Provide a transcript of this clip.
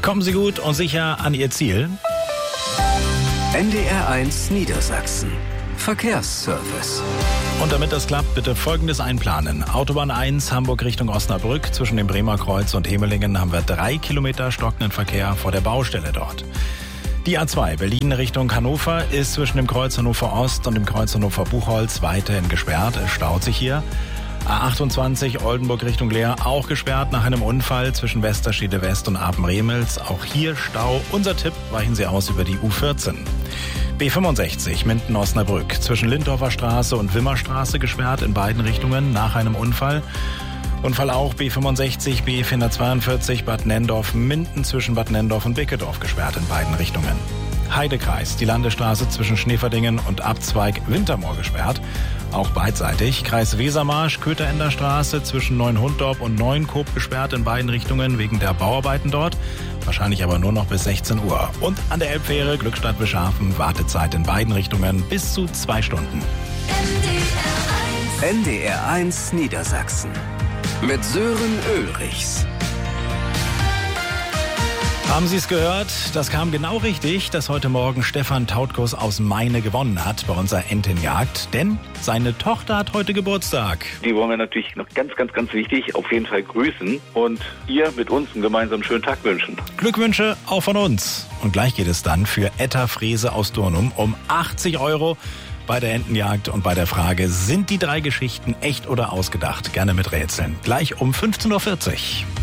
Kommen Sie gut und sicher an Ihr Ziel. NDR1 Niedersachsen. Verkehrsservice. Und damit das klappt, bitte Folgendes einplanen. Autobahn 1, Hamburg Richtung Osnabrück. Zwischen dem Bremer Kreuz und Hemelingen haben wir 3 Kilometer stockenden Verkehr vor der Baustelle dort. Die A2 Berlin Richtung Hannover ist zwischen dem Kreuz Hannover Ost und dem Kreuz Hannover Buchholz weiterhin gesperrt. Es staut sich hier. A28 Oldenburg Richtung Leer auch gesperrt nach einem Unfall zwischen Westerstede West und Apen-Remels. Auch hier Stau. Unser Tipp, weichen Sie aus über die U14. B65 Minden-Osnabrück zwischen Lindorfer Straße und Wimmerstraße gesperrt in beiden Richtungen nach einem Unfall. Unfall auch B65, B442 Bad Nendorf, Minden zwischen Bad Nendorf und Bickedorf gesperrt in beiden Richtungen. Heidekreis, die Landesstraße zwischen Schneverdingen und Abzweig Wintermoor gesperrt, auch beidseitig. Kreis Wesermarsch, Kötherender Straße zwischen Neuenhunddorp und Neuenkoop gesperrt in beiden Richtungen wegen der Bauarbeiten dort, wahrscheinlich aber nur noch bis 16 Uhr. Und an der Elbfähre Glückstadt-Beschafen, Wartezeit in beiden Richtungen bis zu 2 Stunden. NDR1 Niedersachsen mit Sören Ulrichs. Haben Sie es gehört? Das kam genau richtig, dass heute Morgen Stefan Tautkus aus Meine gewonnen hat bei unserer Entenjagd. Denn seine Tochter hat heute Geburtstag. Die wollen wir natürlich noch ganz wichtig auf jeden Fall grüßen und ihr mit uns einen gemeinsamen schönen Tag wünschen. Glückwünsche auch von uns. Und gleich geht es dann für Etta Frese aus Durnum um 80 € bei der Entenjagd und bei der Frage, sind die 3 Geschichten echt oder ausgedacht? Gerne mit Rätseln. Gleich um 15:40 Uhr.